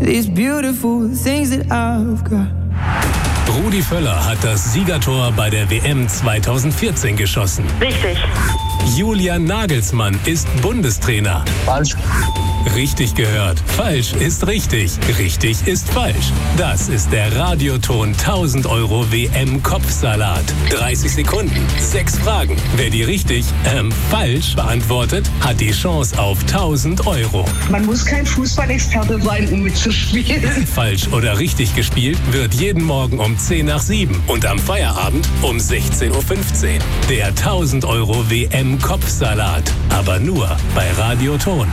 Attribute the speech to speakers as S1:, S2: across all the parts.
S1: these beautiful things that I've got.
S2: Rudi Völler hat das Siegertor bei der WM 2014 geschossen.
S3: Richtig.
S2: Julian Nagelsmann ist Bundestrainer.
S4: Falsch.
S2: Richtig gehört. Falsch ist richtig. Richtig ist falsch. Das ist der Radioton 1000 € WM-Kopfsalat. 30 Sekunden, 6 Fragen. Wer die richtig, falsch beantwortet, hat die Chance auf 1000 €.
S3: Man muss kein Fußballexperte sein, um mitzuspielen.
S2: Falsch oder richtig gespielt wird jeden Morgen um 10 nach 7 und am Feierabend um 16:15 Uhr. Der 1000 € WM-Kopfsalat. Aber nur bei Radioton.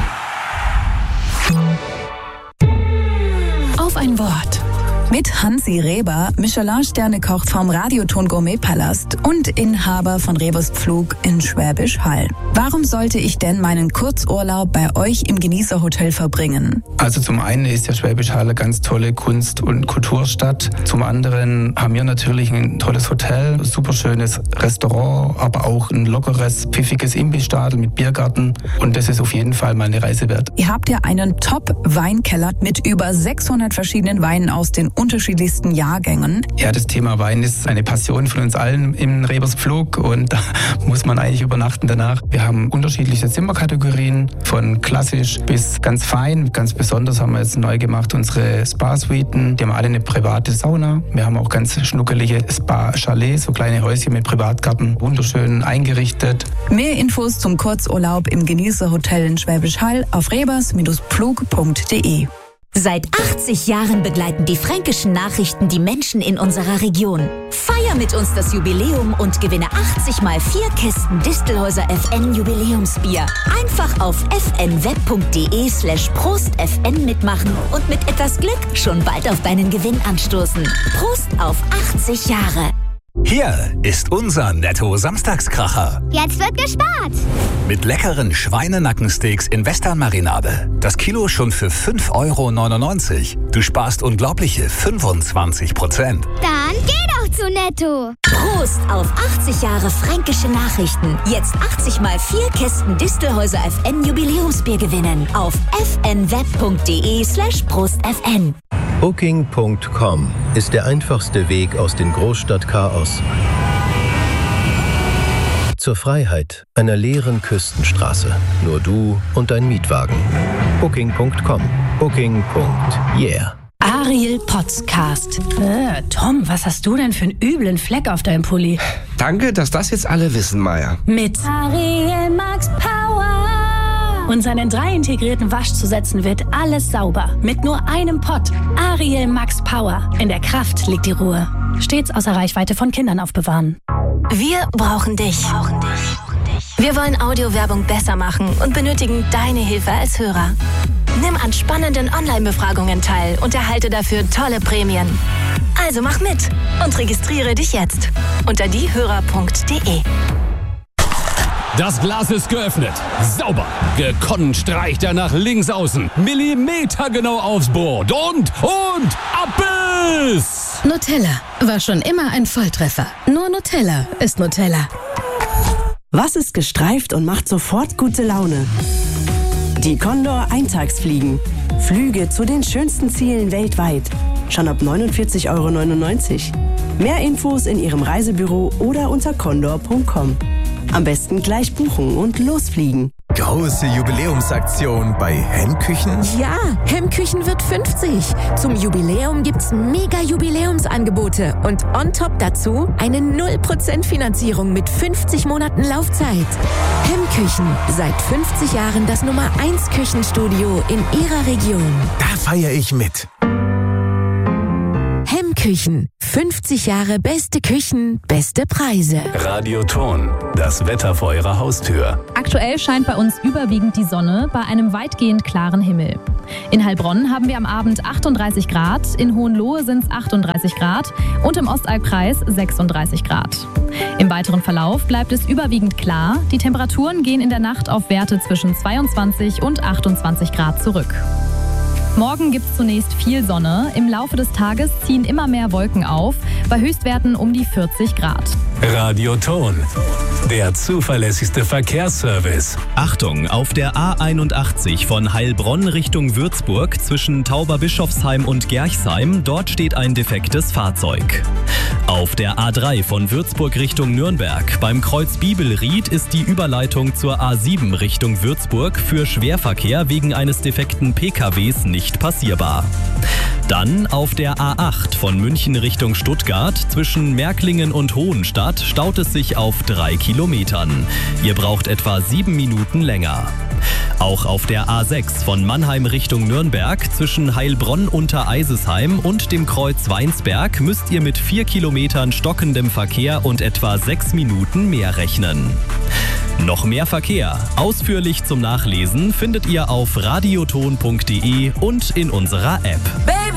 S5: Auf ein Wort. Mit Hansi Reber, Michelin-Sterne-Koch vom Radioton Gourmet-Palast und Inhaber von Rebers Pflug in Schwäbisch Hall. Warum sollte ich denn meinen Kurzurlaub bei euch im Genießerhotel verbringen?
S6: Also zum einen ist der Schwäbisch Hall eine ganz tolle Kunst- und Kulturstadt. Zum anderen haben wir natürlich ein tolles Hotel, ein super schönes Restaurant, aber auch ein lockeres, pfiffiges Imbissstadel mit Biergarten. Und das ist auf jeden Fall mal eine Reise wert.
S5: Ihr habt ja einen Top-Weinkeller mit über 600 verschiedenen Weinen aus den unterschiedlichsten Jahrgängen.
S6: Ja, das Thema Wein ist eine Passion von uns allen im Rebers Pflug und da muss man eigentlich übernachten danach. Wir haben unterschiedliche Zimmerkategorien, von klassisch bis ganz fein. Ganz besonders haben wir jetzt neu gemacht unsere Spa-Suiten. Die haben alle eine private Sauna. Wir haben auch ganz schnuckelige Spa-Chalets, so kleine Häuschen mit Privatgarten, wunderschön eingerichtet.
S5: Mehr Infos zum Kurzurlaub im Genießerhotel in Schwäbisch Hall auf rebers-pflug.de.
S7: Seit 80 Jahren begleiten die Fränkischen Nachrichten die Menschen in unserer Region. Feier mit uns das Jubiläum und gewinne 80 mal 4 Kisten Distelhäuser FN Jubiläumsbier. Einfach auf fnweb.de/prostfn mitmachen und mit etwas Glück schon bald auf deinen Gewinn anstoßen. Prost auf 80 Jahre!
S8: Hier ist unser Netto-Samstagskracher.
S9: Jetzt wird gespart.
S8: Mit leckeren Schweinenackensteaks in Westernmarinade. Das Kilo schon für 5,99 €. Du sparst unglaubliche 25%.
S9: Dann geh doch zu Netto.
S7: Prost auf 80 Jahre Fränkische Nachrichten. Jetzt 80 mal 4 Kisten Distelhäuser FN Jubiläumsbier gewinnen. Auf fnweb.de/prostfn.
S10: Booking.com ist der einfachste Weg aus dem Großstadtchaos zur Freiheit einer leeren Küstenstraße. Nur du und dein Mietwagen. Booking.com. Booking.yeah.
S11: Ariel Podcast. Tom, was hast du denn für einen üblen Fleck auf deinem Pulli?
S12: Danke, dass das jetzt alle wissen, Maya.
S11: Mit Ariel Max Power. Und seinen 3 integrierten Waschzusätzen wird alles sauber. Mit nur einem Pott. Ariel Max Power. In der Kraft liegt die Ruhe. Stets außer Reichweite von Kindern aufbewahren.
S13: Wir brauchen dich. Wir wollen Audiowerbung besser machen und benötigen deine Hilfe als Hörer. Nimm an spannenden Online-Befragungen teil und erhalte dafür tolle Prämien. Also mach mit und registriere dich jetzt unter diehörer.de.
S14: Das Glas ist geöffnet. Sauber. Gekonnt streicht er nach links außen. Millimetergenau aufs Board. Und Abbiss!
S15: Nutella war schon immer ein Volltreffer. Nur Nutella ist Nutella.
S16: Was ist gestreift und macht sofort gute Laune? Die Condor Eintagsfliegen. Flüge zu den schönsten Zielen weltweit. Schon ab 49,99 €. Mehr Infos in Ihrem Reisebüro oder unter condor.com. Am besten gleich buchen und losfliegen.
S17: Große Jubiläumsaktion bei Hemmküchen?
S18: Ja, Hemmküchen wird 50. Zum Jubiläum gibt's mega Jubiläumsangebote und on top dazu eine 0% Finanzierung mit 50 Monaten Laufzeit. Hemmküchen, seit 50 Jahren das Nummer 1 Küchenstudio in Ihrer Region.
S17: Da feiere ich mit.
S18: Hemmküchen, 50 Jahre beste Küchen, beste Preise.
S2: Radioton, das Wetter vor Ihrer Haustür.
S19: Aktuell scheint bei uns überwiegend die Sonne bei einem weitgehend klaren Himmel. In Heilbronn haben wir am Abend 38 Grad, in Hohenlohe sind es 38 Grad und im Ostalbkreis 36 Grad. Im weiteren Verlauf bleibt es überwiegend klar. Die Temperaturen gehen in der Nacht auf Werte zwischen 22 und 28 Grad zurück. Morgen gibt es zunächst viel Sonne. Im Laufe des Tages ziehen immer mehr Wolken auf. bei Höchstwerten um die 40 Grad.
S2: Radioton, der zuverlässigste Verkehrsservice.
S4: Achtung, auf der A81 von Heilbronn Richtung Würzburg zwischen Tauberbischofsheim und Gerchsheim, dort steht ein defektes Fahrzeug. Auf der A3 von Würzburg Richtung Nürnberg beim Kreuz Bibelried ist die Überleitung zur A7 Richtung Würzburg für Schwerverkehr wegen eines defekten PKWs nicht passierbar. Dann auf der A8 von München Richtung Stuttgart zwischen Märklingen und Hohenstadt staut es sich auf 3 Kilometern. Ihr braucht etwa 7 Minuten länger. Auch auf der A6 von Mannheim Richtung Nürnberg zwischen Heilbronn unter Eisesheim und dem Kreuz Weinsberg müsst ihr mit 4 Kilometern stockendem Verkehr und etwa 6 Minuten mehr rechnen. Noch mehr Verkehr, ausführlich zum Nachlesen, findet ihr auf radioton.de und in unserer App.